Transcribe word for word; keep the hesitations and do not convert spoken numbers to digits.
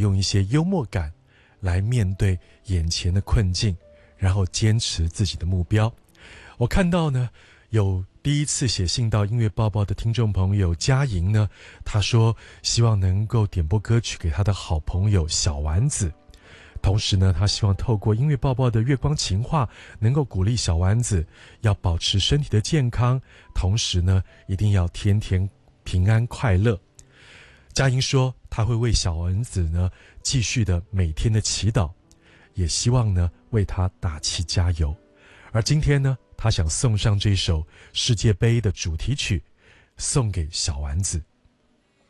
用一些幽默感来面对眼前的困境，然后坚持自己的目标。我看到呢，有第一次写信到音乐报报的听众朋友佳莹呢，他说希望能够点播歌曲给他的好朋友小丸子，同时呢，他希望透过音乐报报的月光情话，能够鼓励小丸子要保持身体的健康，同时呢，一定要天天平安快乐。佳莹说，他会为小丸子呢继续的每天的祈祷，也希望呢为他打气加油。而今天呢，他想送上这首世界杯的主题曲，送给小丸子。